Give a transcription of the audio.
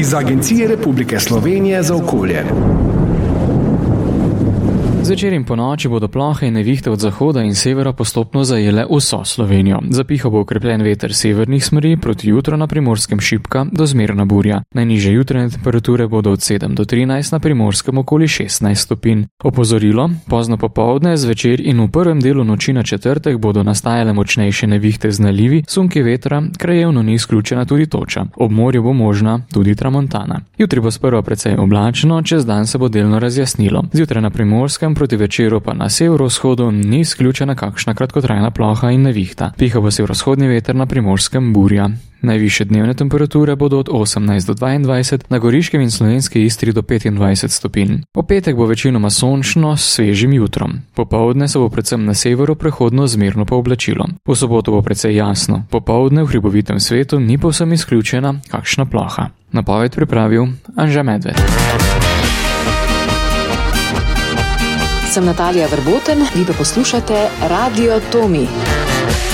iz Agencije Republike Slovenije za okolje. Zvečer in ponoči bodo plohe in nevihte od zahoda in severa postopno zajele vso Slovenijo. Zapihal bo okrepljen veter severnih smeri, proti jutro na Primorskem šibka do zmerna burja. Najnižje jutranje temperature bodo od 7 do 13, na Primorskem okoli 16 stopinj. Opozorilo: pozno popoldne, zvečer in v prvem delu noči na četrtek bodo nastajale močnejše nevihte z nalivi, sunki vetra, krajevno ni izključena tudi toča. Ob morju bo možna tudi tramontana. Jutri bo sprva precej oblačno, čez dan se bo delno razjasnilo. Zjutraj na Primorskem, proti večeru pa na severovzhodu ni izključena kakšna kratkotrajna ploha in nevihta. Piha bo severovzhodni veter, na Primorskem burja. Najvišje dnevne temperature bodo od 18 do 22, na Goriškem in Slovenski Istri do 25 stopinj. Po petek bo večinoma sončno s svežim jutrom. Popoldne se bo predvsem na severu prehodno zmerno pooblačilo. V soboto bo precej jasno. Popoldne v hribovitem svetu ni povsem izključena kakšna ploha. Napoved pripravil Anže Medved. Sem Natalija Verboten, vi pa poslušate Radio Tomi.